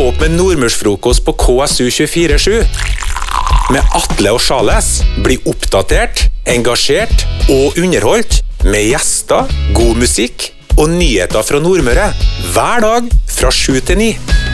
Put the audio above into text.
opp med nordmørsfrokost på KSU 24/7. Med Atle og Charles bli oppdatert, engasjert og underholdt med gjester, god musikk og nyheter fra Nordmøre hver dag fra 7 til 9.